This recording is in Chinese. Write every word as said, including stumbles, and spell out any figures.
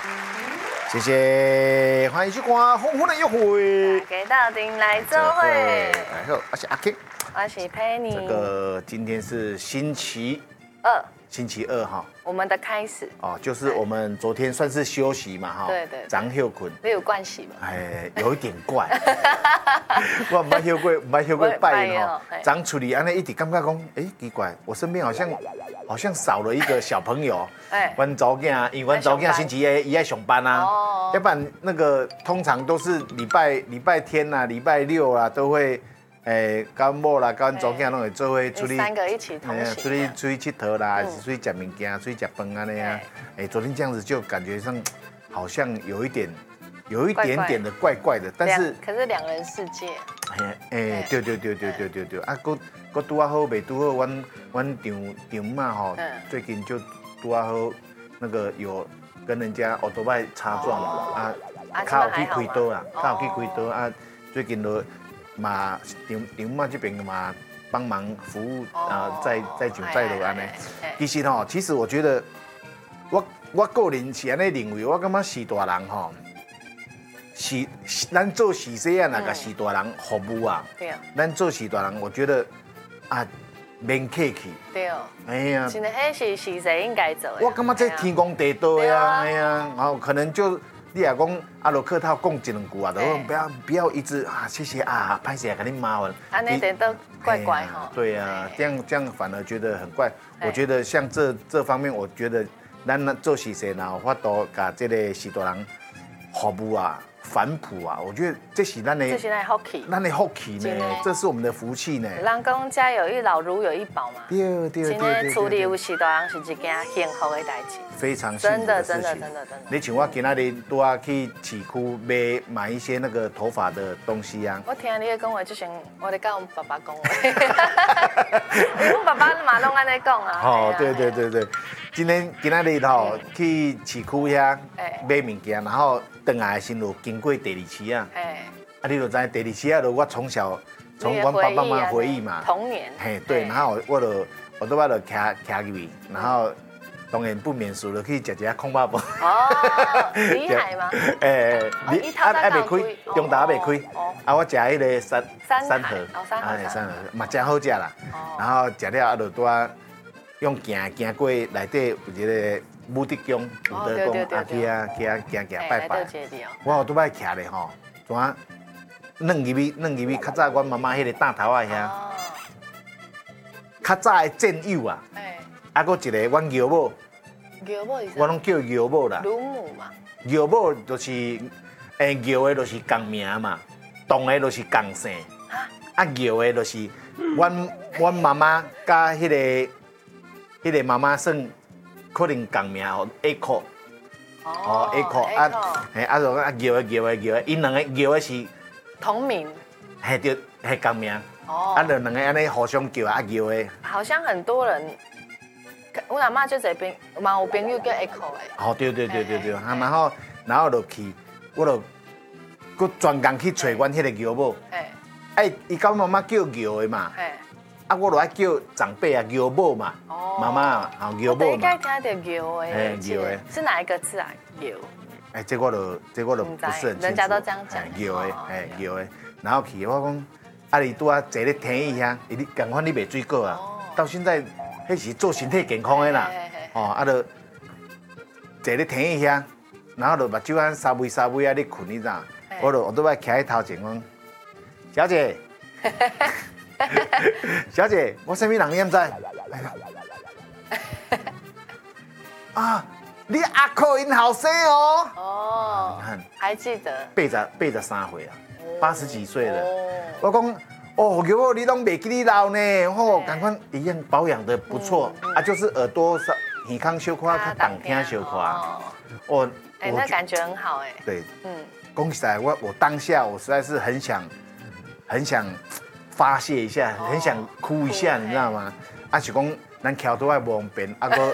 谢谢，欢迎去看《红红的约会》。 给到顶来做会。 然后我是阿 King， 我是佩妮。 这个今天是星期二， 星期二哈。 我们的开始。 哦，就是我们昨天算是休息嘛哈。 对对。 长休困。 你有关系吗？ 哎，有一点怪。我没休过，没休过拜哈。长处理安尼一直感觉讲，哎，奇怪，我身边好像好像少了一个小朋友。哎。阮早囝，因为阮早囝星期一伊爱上班啊。哦。要不然那个通常都是礼拜礼拜天呐、礼拜六啊都会。诶，跟某啦，跟早囝拢会做伙出去， 三个一起同行， 出去出去佚佗啦，还是出去食物件、出去食饭安尼啊。哎，昨天这样子就感觉上好像有一点，有一点点的怪怪的，但是可是两人世界。 哎哎，对对对对对对对，啊，搁搁拄啊好，未拄好，阮阮丈丈妈吼，最近就拄啊好，那个有跟人家奥多麦擦撞啊，卡有去开刀啊，卡有去开刀啊，最近都。嘛，丈丈妈这边嘛帮忙服务啊，在在酒在落安尼。其实吼，其实我觉得，我我个人是安尼认为，我感觉是大人吼，是咱做是细啊，那个是大人服务啊。对啊。咱做是大人，我觉得啊，免客气。对哦。哎呀。真的，迄是是谁应该做的。我感觉这天公地道的啊，哎呀，然后可能就。你也讲啊，落客套讲一两句啊，都不要不要一直啊，谢谢啊，拍谢给你麻烦。 安尼点都怪怪哈。 对啊，这样这样反而觉得很怪。我觉得像这这方面，我觉得咱做事情然后法度甲这个许多人服务啊。反哺啊，我觉得这是咱的， 这是咱的福气， 咱的福气呢，这是我们的福气呢。 人讲家有一老，如有一宝嘛。 对对对对。 真的处理有许多人是一件幸福的代志。 非常幸福的事情。真的真的真的真的。你像我今仔日都要去市区买买一些那个头发的东西啊。 我听你的讲话之前，我在跟我爸爸讲话。我爸爸嘛拢安尼讲啊。 哦，对对对对，今天今仔日吼去市区遐买物件，然后。回来的时候经过第二期啊，哎，啊，你就知第二期啊，就我从小从我爸爸妈妈回忆嘛， 童年， 嘿，对，然后我就我都把就徛徛入去，然后当然不免俗的去食一下空包包。 哦，厉害吗？ 哎，你啊还未开，中昼还未开，啊，我食迄个三三盒， 哎， 三盒嘛真好食啦，然后食了啊，就拄啊用行行过内底有一个。武德宫有德宫啊，去啊去啊行行拜拜。我有拄摆徛咧吼，怎啊？嫩入去，嫩入去。较早阮妈妈迄个大头啊遐，较早的战友啊，啊，搁一个阮舅母， 舅母我拢叫舅母啦。 乳母嘛。 舅母就是诶，舅的就是共名嘛，同的就是共姓。啊，舅的就是阮阮妈妈甲迄个迄个妈妈算。可能共名哦 ，A 科，哦 A 科啊，嘿啊，就啊叫的叫的叫的，因两个叫的是同名， 嘿对，嘿共名，哦，啊，就两个安尼互相叫啊叫的。 好像很多人，我阿妈就这边，嘛有朋友叫 A 科的。 哦，对对对对对，啊，然后然后就去，我就，佮专工去找阮迄个舅母，哎，伊甲妈妈叫舅的嘛。啊，我就爱叫长辈啊，舅母嘛，妈妈啊，舅母嘛。我第一次听到舅的，哎，舅的是哪一个字啊？舅。哎，这我就这我就不是很清楚。人家都这样讲。舅的，哎，舅的。然后去我讲，啊，你拄啊坐咧天椅遐，你赶快你卖水果啊？到现在，迄是做身体健康的啦。哦，啊，就坐咧天椅遐，然后就目睭啊沙微沙微啊，你困你知？我就我都爱徛喺头前讲，小姐。小姐，我什么人你唔知？啊，你阿扣因后生哦。哦，你看， 还记得？ 八十八十三岁啊，八十几岁了。我讲，哦，舅母你拢袂记你老呢，哦，赶快一样保养的不错啊，就是耳朵上耳康小块，较动听小块。哦， 哎，那感觉很好哎。 对，嗯，恭喜仔，我我当下我实在是很想，很想。发泄一下，很想哭一下，你知道吗？啊，是讲咱桥都爱不方便，啊个